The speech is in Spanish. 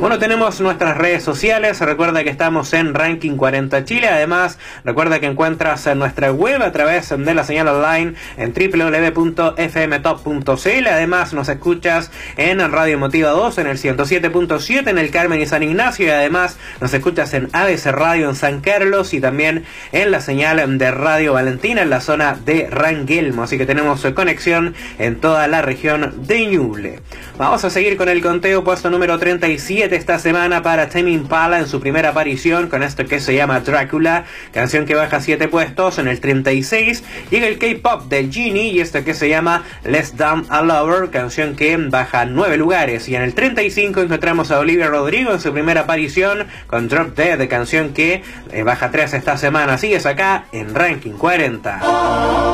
Bueno, tenemos nuestras redes sociales. Recuerda que estamos en Ranking 40 Chile. Además, recuerda que encuentras en nuestra web a través de la señal online en www.fmtop.cl. Además, nos escuchas en Radio Emotiva 2 en el 107.7 en el Carmen y San Ignacio. Y además, nos escuchas en ABC Radio en San Carlos y también en la señal de Radio Valentina en la zona de Rangelmo. Así que tenemos conexión en toda la región de Ñuble. Vamos a seguir con el conteo. Puesto número 37 esta semana para Tame Impala en su primera aparición con esto que se llama Drácula, canción que baja 7 puestos. En el 36 llega el K-pop de Genie y esto que se llama Less Than a Lover, canción que baja 9 lugares. Y en el 35 encontramos a Olivia Rodrigo en su primera aparición con Drop Dead, canción que baja 3 esta semana. Sigues acá en Ranking 40.